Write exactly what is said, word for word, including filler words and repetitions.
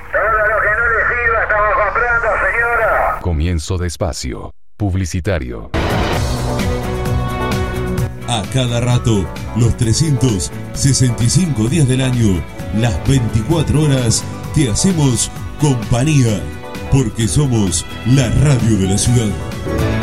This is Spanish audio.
Todo lo que no le sirva estamos comprando, señora. Comienzo de espacio publicitario. A cada rato, los trescientos sesenta y cinco días del año, las veinticuatro horas, te hacemos compañía, porque somos la radio de la ciudad.